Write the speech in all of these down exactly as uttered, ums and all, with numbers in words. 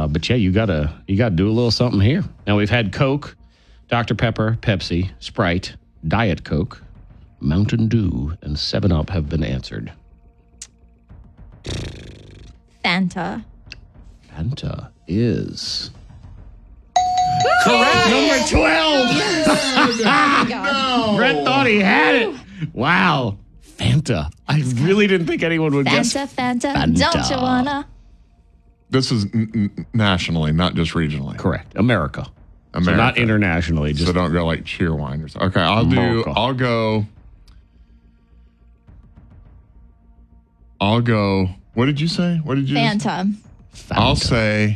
Uh, but yeah, you gotta you gotta do a little something here. Now we've had Coke, Doctor Pepper, Pepsi, Sprite, Diet Coke, Mountain Dew, and seven up have been answered. Fanta. Fanta is correct. Number twelve. No. Brett thought he had it. Wow. Fanta. I really didn't think anyone would guess. Fanta, Fanta, Fanta. don't you wanna? This is n- n- nationally, not just regionally. Correct. America. America. So not internationally. Just so don't go like cheer wine or something. Okay, I'll do, America. I'll go, I'll go, what did you say? What did you Fanta. Fanta. I'll say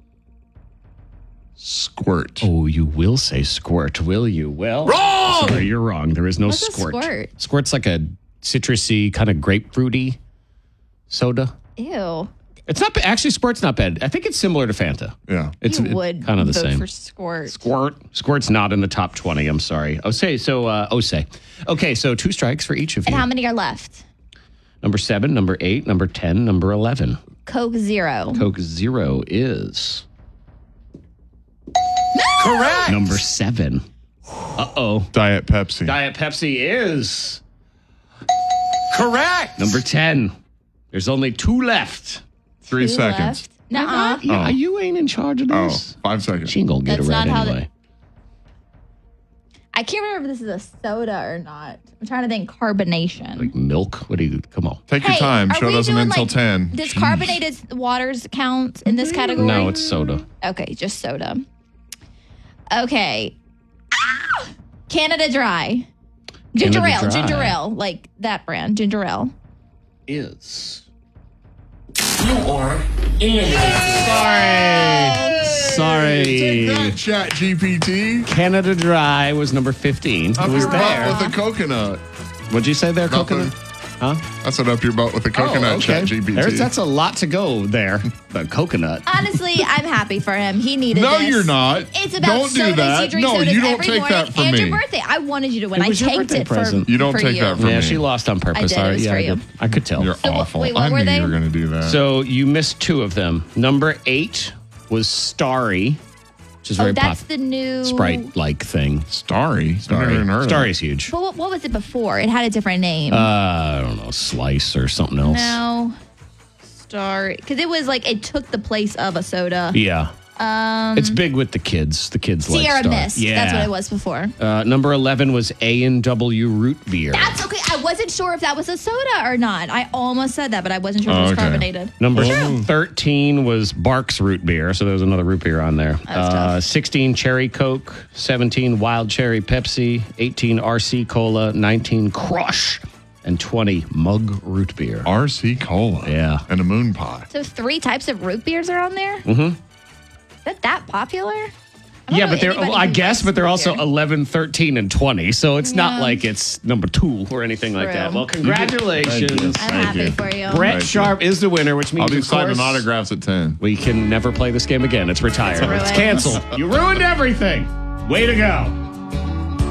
squirt. Oh, you will say squirt, will you? Well, Wrong! Sorry, you're wrong. There is no What's a squirt. squirt? Squirt's like a citrusy, kind of grapefruity soda. Ew. It's not actually Squirt's not bad. I think it's similar to Fanta. Yeah. It's you would kind of the vote same. for Squirt. Squirt. Squirt's not in the top twenty. I'm sorry. Osei. So uh, Osei. Okay, so two strikes for each of you. And how many are left? Number seven, number eight, number ten, number eleven. Coke Zero. Coke Zero is Correct. number seven. Uh oh. Diet Pepsi. Diet Pepsi is Correct. number ten. There's only two left. Three Two seconds. left. Nuh-uh. Yeah, Oh. you ain't in charge of Oh, this. five seconds. She ain't gonna get That's it right not how anyway. I can't remember if this is a soda or not. I'm trying to think carbonation. Like milk. What do you? Come on. Take your Hey, time. are Show we doesn't doing, end until like, ten. Does Jeez. carbonated waters count in this category? No, it's soda. Okay, just soda. Okay. Ah! Canada Dry. Ginger Canada ale, Dry. ginger ale, like that brand, ginger ale. Is You are eliminated. sorry. Take Sorry. that, Chat G P T. Canada Dry was number fifteen. Up It was your there. butt with a coconut. What'd you say there, Nothing. coconut? Huh? I said up your butt with a coconut, Oh, Chat G P T. There's, that's a lot to go there. The coconut. Honestly, I'm happy for him. He needed no, this. you're not. It's about Don't do sodas. that. You drink No, sodas you don't every take morning. that from and me. your birthday. I wanted you to win. It I was your tanked birthday it for present. You don't for take you. that from Yeah, me. she lost on purpose. I did. It Sorry. was yeah, for I, you. could, I could tell. You're So, awful. wait, what I were knew they? you were going to do that. So you missed two of them. Number eight was Starry, which is Oh, very that's pop the new Sprite-like thing. Starry. I've Starry. never even heard of Starry's huge. But what, what was it before? It had a different name. Uh, I don't know, Slice or something else. no. Star. Because it was like, it took the place of a soda. Yeah. Um, It's big with the kids. The kids like Sierra Starry. Mist. Yeah. That's what it was before. Uh, number eleven was A and W Root Beer. That's okay. I wasn't sure if that was a soda or not. I almost said that, but I wasn't sure if Oh, it was okay. carbonated. Number thirteen was Barks Root Beer. So there was another root beer on there. That's Uh, tough. sixteen Cherry Coke, seventeen Wild Cherry Pepsi, eighteen R C Cola, nineteen Crush, and twenty Mug Root Beer. R C Cola. Yeah. And a moon pie. So three types of root beers are on there? Mm-hmm. Is that that popular? I don't Yeah, know but they're, anybody well, I who guess, likes but they're root also beer. eleven, thirteen, and twenty. So it's not Yeah. like it's number two or anything like True. that. Well, Thank you. congratulations. I'm Thank happy you. for you. Brett Thank Sharp is the winner, which means I'll be of signing course, autographs at ten. we can never play this game again. It's retired. It's It's ruined. canceled. You ruined everything. Way to go.